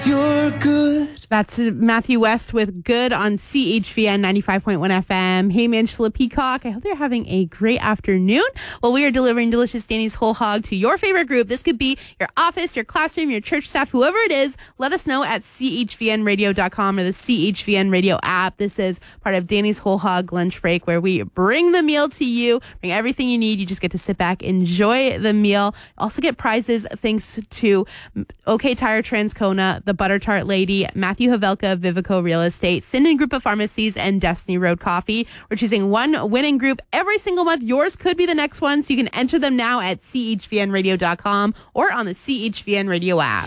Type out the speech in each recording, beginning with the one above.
You're good. That's Matthew West with Good on CHVN 95.1 FM. Hey, Angela Peacock. I hope you're having a great afternoon. Well, we are delivering delicious Danny's Whole Hog to your favorite group. This could be your office, your classroom, your church staff, whoever it is. Let us know at chvnradio.com or the CHVN radio app. This is part of Danny's Whole Hog lunch break, where we bring the meal to you, bring everything you need. You just get to sit back, enjoy the meal. Also get prizes thanks to OK Tire Transcona, the Butter Tart Lady, Matthew Havelka of Vivico Real Estate, Sinden Group of Pharmacies, and Destiny Road Coffee. We're choosing one winning group every single month. Yours could be the next one, so you can enter them now at chvnradio.com or on the CHVN radio app.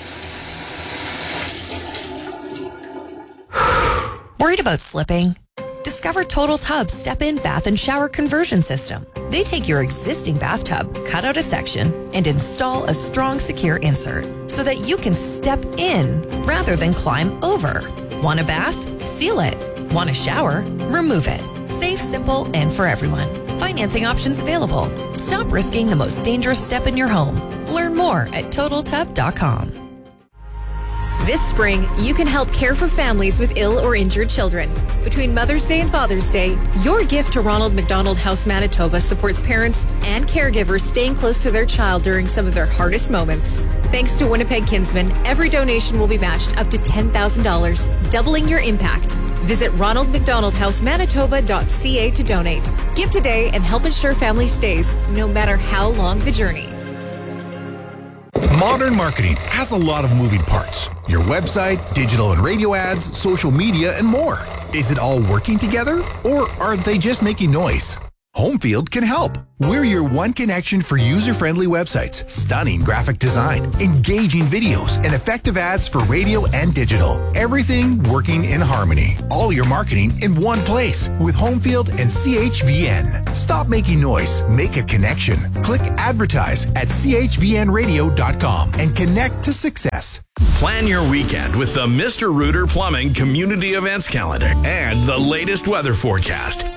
Worried about slipping? Discover Total Tub's step-in bath and shower conversion system. They take your existing bathtub, cut out a section, and install a strong, secure insert so that you can step in rather than climb over. Want a bath? Seal it. Want a shower? Remove it. Safe, simple, and for everyone. Financing options available. Stop risking the most dangerous step in your home. Learn more at TotalTub.com. This spring, you can help care for families with ill or injured children. Between Mother's Day and Father's Day, your gift to Ronald McDonald House Manitoba supports parents and caregivers staying close to their child during some of their hardest moments. Thanks to Winnipeg Kinsman, every donation will be matched up to $10,000, doubling your impact. Visit ronaldmcdonaldhousemanitoba.ca to donate. Give today and help ensure family stays, no matter how long the journey. Modern marketing has a lot of moving parts. Your website, digital and radio ads, social media, and more. Is it all working together, or are they just making noise? Homefield can help. We're your one connection for user-friendly websites, stunning graphic design, engaging videos, and effective ads for radio and digital. Everything working in harmony. All your marketing in one place with Homefield and CHVN. Stop making noise. Make a connection. Click advertise at chvnradio.com and connect to success. Plan your weekend with the Mr. Rooter Plumbing Community Events Calendar and the latest weather forecast.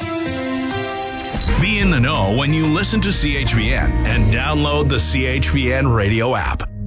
Be in the know when you listen to CHVN and download the CHVN radio app.